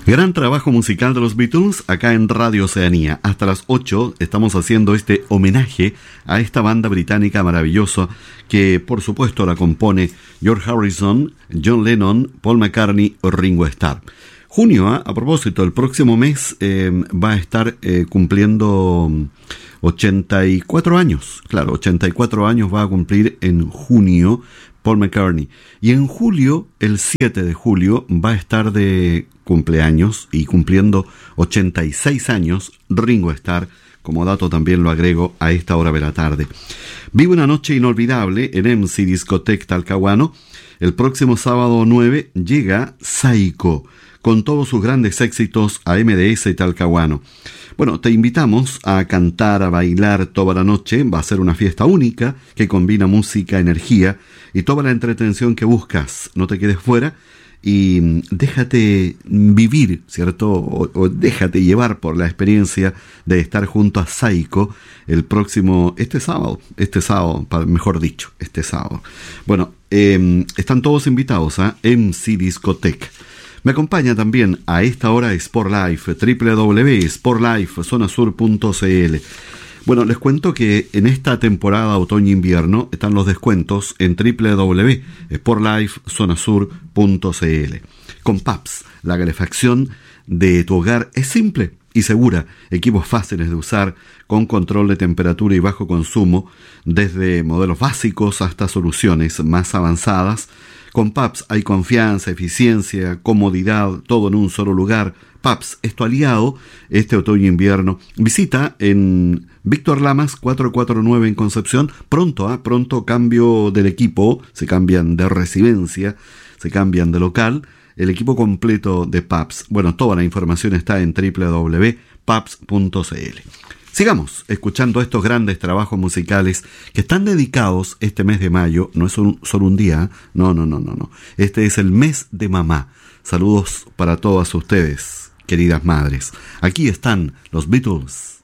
Gran trabajo musical de los Beatles acá en Radio Oceanía. Hasta las 8 estamos haciendo este homenaje a esta banda británica maravillosa que por supuesto la compone George Harrison, John Lennon, Paul McCartney o Ringo Starr. Junio, a propósito, el próximo mes va a estar cumpliendo 84 años. Claro, 84 años va a cumplir en junio Paul McCartney. Y en julio, el 7 de julio, va a estar de cumpleaños y cumpliendo 86 años Ringo Starr. Como dato también lo agrego a esta hora de la tarde. Vive una noche inolvidable en MC Discoteque Talcahuano. El próximo sábado 9 llega Saiko con todos sus grandes éxitos a MDS y Talcahuano. Bueno, te invitamos a cantar, a bailar toda la noche. Va a ser una fiesta única que combina música, energía y toda la entretención que buscas. No te quedes fuera y déjate vivir, ¿cierto? O déjate llevar por la experiencia de estar junto a Saiko este sábado, mejor dicho, este sábado. Bueno, están todos invitados a MC Discoteque. Me acompaña también a esta hora Sport Life, www.sportlifezonasur.cl. Bueno, les cuento que en esta temporada otoño-invierno están los descuentos en www.sportlifezonasur.cl. Con PAPS, la calefacción de tu hogar es simple y segura. Equipos fáciles de usar, con control de temperatura y bajo consumo, desde modelos básicos hasta soluciones más avanzadas. Con PAPS hay confianza, eficiencia, comodidad, todo en un solo lugar. PAPS es tu aliado este otoño-invierno. Visita en Víctor Lamas 449 en Concepción. Pronto cambio del equipo, se cambian de residencia, se cambian de local. El equipo completo de PAPS. Bueno, toda la información está en www.paps.cl. Sigamos escuchando estos grandes trabajos musicales que están dedicados este mes de mayo. No es solo un día, no. Este es el mes de mamá. Saludos para todas ustedes, queridas madres. Aquí están los Beatles.